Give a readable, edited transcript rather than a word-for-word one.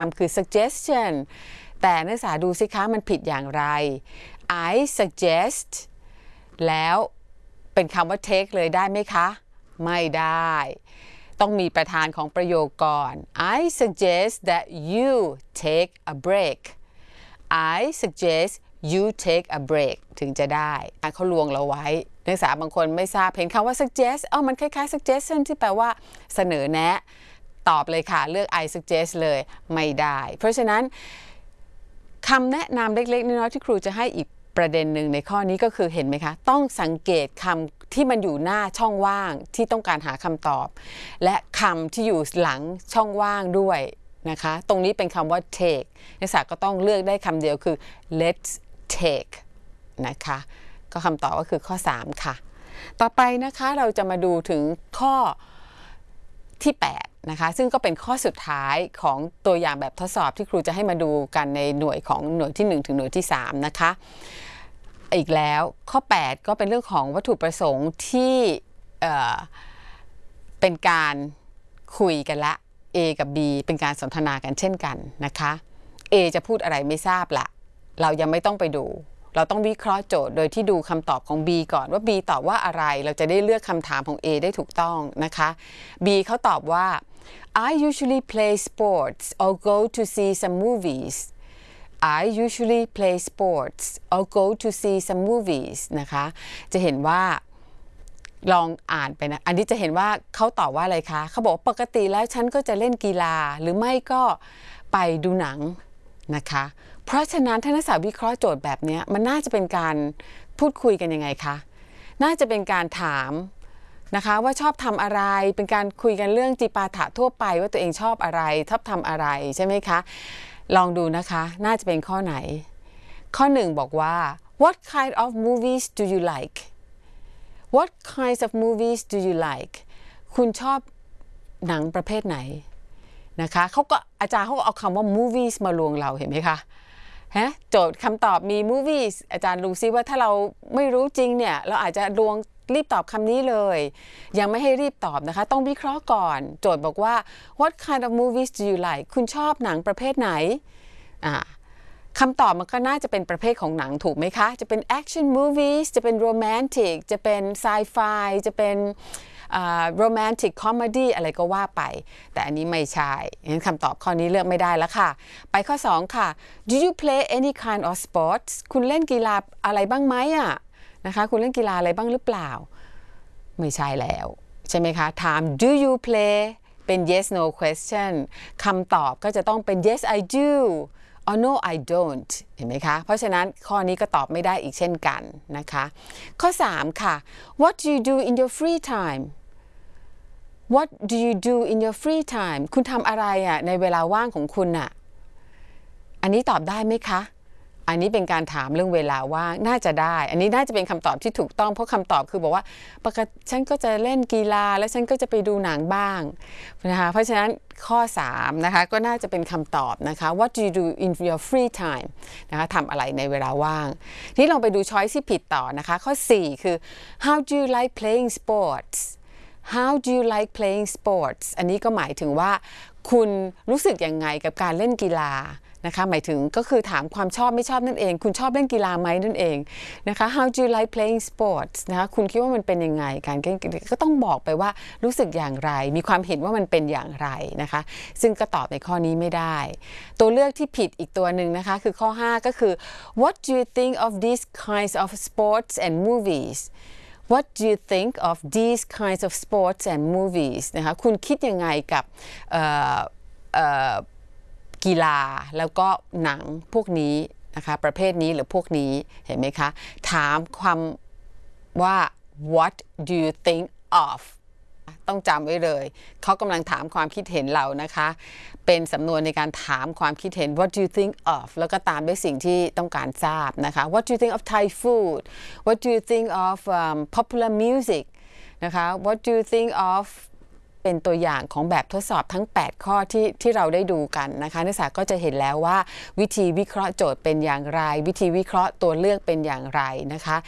คือ suggestion แต่นักศึกษาดูสิคะมันผิดอย่างไร I suggest แล้วเป็นคำว่า take เลยได้ไหมคะไม่ได้ต้องมีประธานของประโยคก่อน I suggest that you take a break I suggest you take a break ถึงจะได้เขาลวงเราไว้นักศึกษาบางคนไม่ทราบเห็นคำว่า suggest มันคล้ายๆ suggestion ที่แปลว่าเสนอแนะตอบเลยค่ะเลือก I suggest เลยไม่ได้เพราะฉะนั้นคำแนะนำเล็กๆน้อยๆที่ครูจะให้อีกประเด็นหนึ่งในข้อนี้ก็คือเห็นไหมคะต้องสังเกตคำที่มันอยู่หน้าช่องว่างที่ต้องการหาคำตอบและคำที่อยู่หลังช่องว่างด้วยนะคะตรงนี้เป็นคำว่า take นักศึกษาก็ต้องเลือกได้คำเดียวคือ let's take นะคะก็คำตอบก็คือข้อ3ค่ะต่อไปนะคะเราจะมาดูถึงข้อที่8นะคะซึ่งก็เป็นข้อสุดท้ายของตัวอย่างแบบทดสอบที่ครูจะให้มาดูกันในหน่วยที่1ถึงหน่วยที่3นะคะอีกแล้วข้อ8ก็เป็นเรื่องของวัตถุประสงค์ที่เป็นการคุยกันละ A กับ B เป็นการสนทนากันเช่นกันนะคะ A จะพูดอะไรไม่ทราบละเรายังไม่ต้องไปดูเราต้องวิเคราะห์โจทย์โดยที่ดูคำตอบของ B ก่อนว่า B ตอบว่าอะไรเราจะได้เลือกคำถามของ A ได้ถูกต้องนะคะ B เขาตอบว่า I usually play sports or go to see some movies I usually play sports or go to see some movies นะคะจะเห็นว่าลองอ่านไปนะอันนี้จะเห็นว่าเขาตอบว่าอะไรคะเขาบอกปกติแล้วฉันก็จะเล่นกีฬาหรือไม่ก็ไปดูหนังนะคะเพราะฉะนั้นถ้านักศึกษาวิเคราะห์โจทย์แบบนี้มันน่าจะเป็นการพูดคุยกันยังไงคะน่าจะเป็นการถามนะคะว่าชอบทำอะไรเป็นการคุยกันเรื่องจิปาถะทั่วไปว่าตัวเองชอบอะไรชอบทำอะไรใช่ไหมคะลองดูนะคะน่าจะเป็นข้อไหนข้อ1บอกว่า What kind of movies do you like What kinds of movies do you like คุณชอบหนังประเภทไหนนะคะอาจารย์เขาก็เอาคำว่า movies มาลวงเราเห็นไหมคะโจทย์คำตอบมี movies อาจารย์รู้ซิว่าถ้าเราไม่รู้จริงเนี่ยเราอาจจะลวงรีบตอบคำนี้เลยยังไม่ให้รีบตอบนะคะต้องวิเคราะห์ก่อนโจทย์บอกว่า What kind of movies do you like คุณชอบหนังประเภทไหนคำตอบมันก็น่าจะเป็นประเภทของหนังถูกไหมคะจะเป็น action movies จะเป็น romantic จะเป็น sci-fi จะเป็นromantic comedy อะไรก็ว่าไปแต่อันนี้ไม่ใช่งั้นคำตอบข้อนี้เลือกไม่ได้แล้วค่ะไปข้อ2ค่ะ Do you play any kind of sports คุณเล่นกีฬาอะไรบ้างไหมนะคะคุณเล่นกีฬาอะไรบ้างหรือเปล่าไม่ใช่แล้วใช่ไหมคะถาม Do you play เป็น yes no question คำตอบก็จะต้องเป็น yes I do or no I don't เห็นไหมคะเพราะฉะนั้นข้อนี้ก็ตอบไม่ได้อีกเช่นกันนะคะข้อ3ค่ะ What do you do in your free time What do you do in your free time คุณทำอะไรในเวลาว่างของคุณอันนี้ตอบได้ไหมคะอันนี้เป็นการถามเรื่องเวลาว่างน่าจะได้อันนี้น่าจะเป็นคำตอบที่ถูกต้องเพราะคำตอบคือบอกว่าปกติฉันก็จะเล่นกีฬาและฉันก็จะไปดูหนังบ้างนะคะเพราะฉะนั้นข้อ3นะคะก็น่าจะเป็นคำตอบนะคะ What do you do in your free time นะคะทำอะไรในเวลาว่างนี่ลองไปดูช้อยส์ที่ผิดต่อนะคะข้อ4คือ How do you like playing sports How do you like playing sports อันนี้ก็หมายถึงว่าคุณรู้สึกยังไงกับการเล่นกีฬานะคะหมายถึงก็คือถามความชอบไม่ชอบนั่นเองคุณชอบเล่นกีฬาไหมนั่นเองนะคะ How do you like playing sports นะคะคุณคิดว่ามันเป็นยังไงการเล่นกีฬาก็ต้องบอกไปว่ารู้สึกอย่างไรมีความเห็นว่ามันเป็นอย่างไรนะคะซึ่งก็ตอบในข้อนี้ไม่ได้ตัวเลือกที่ผิดอีกตัวหนึ่งนะคะคือข้อ5ก็คือ What do you think of these kinds of sports and movies What do you think of these kinds of sports and movies นะคะคุณคิดยังไงกับกีฬาแล้วก็หนังพวกนี้นะคะประเภทนี้หรือพวกนี้เห็นไหมคะถามความว่า What do you think of ต้องจำไว้เลยเขากำลังถามความคิดเห็นเรานะคะเป็นสำนวนในการถามความคิดเห็น What do you think of แล้วก็ตามด้วยสิ่งที่ต้องการทราบนะคะ What do you think of Thai food What do you think of popular music นะคะ What do you think of เป็นตัวอย่างของแบบทดสอบทั้ง8ข้อที่เราได้ดูกันนะคะนักศึกษาก็จะเห็นแล้วว่าวิธีวิเคราะห์โจทย์เป็นอย่างไรวิธีวิเคราะห์ตัวเลือกเป็นอย่างไรนะคะ